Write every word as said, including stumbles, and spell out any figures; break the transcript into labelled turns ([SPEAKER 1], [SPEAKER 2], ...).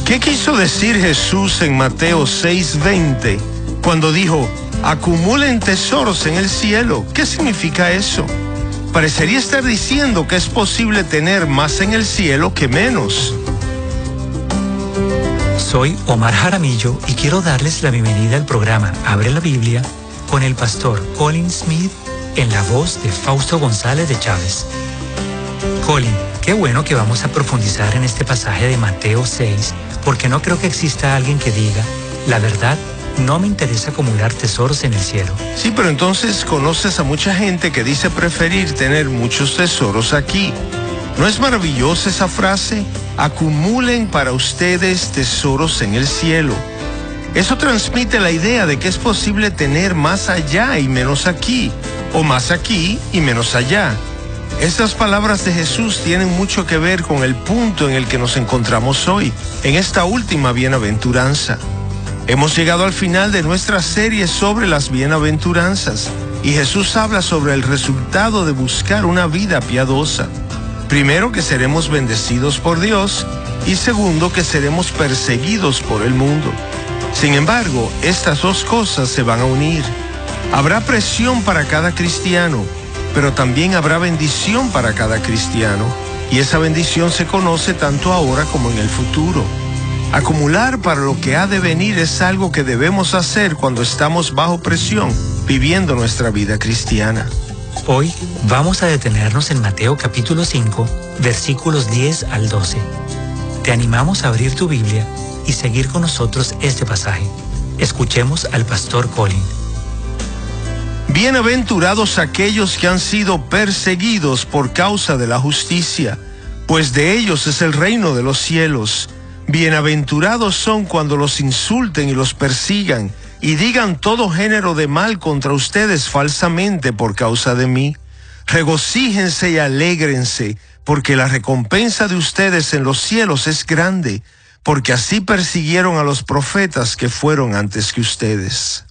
[SPEAKER 1] ¿Qué quiso decir Jesús en Mateo seis veinte cuando dijo, acumulen tesoros en el cielo? ¿Qué significa eso? Parecería estar diciendo que es posible tener más en el cielo que menos.
[SPEAKER 2] Soy Omar Jaramillo y quiero darles la bienvenida al programa Abre la Biblia con el pastor Colin Smith en la voz de Fausto González de Chávez. Colin, qué bueno que vamos a profundizar en este pasaje de Mateo seis, porque no creo que exista alguien que diga, la verdad, no me interesa acumular tesoros en el cielo.
[SPEAKER 1] Sí, pero entonces conoces a mucha gente que dice preferir tener muchos tesoros aquí. ¿No es maravillosa esa frase? Acumulen para ustedes tesoros en el cielo. Eso transmite la idea de que es posible tener más allá y menos aquí, o más aquí y menos allá. Estas palabras de Jesús tienen mucho que ver con el punto en el que nos encontramos hoy, en esta última bienaventuranza. Hemos llegado al final de nuestra serie sobre las bienaventuranzas, y Jesús habla sobre el resultado de buscar una vida piadosa. Primero, que seremos bendecidos por Dios, y segundo, que seremos perseguidos por el mundo. Sin embargo, estas dos cosas se van a unir. Habrá presión para cada cristiano, pero también habrá bendición para cada cristiano, y esa bendición se conoce tanto ahora como en el futuro. Acumular para lo que ha de venir es algo que debemos hacer cuando estamos bajo presión, viviendo nuestra vida cristiana.
[SPEAKER 2] Hoy vamos a detenernos en Mateo capítulo cinco, versículos diez al doce. Te animamos a abrir tu Biblia y seguir con nosotros este pasaje. Escuchemos al pastor Colin.
[SPEAKER 1] Bienaventurados aquellos que han sido perseguidos por causa de la justicia, pues de ellos es el reino de los cielos. Bienaventurados son cuando los insulten y los persigan, y digan todo género de mal contra ustedes falsamente por causa de mí. Regocíjense y alégrense, porque la recompensa de ustedes en los cielos es grande, porque así persiguieron a los profetas que fueron antes que ustedes.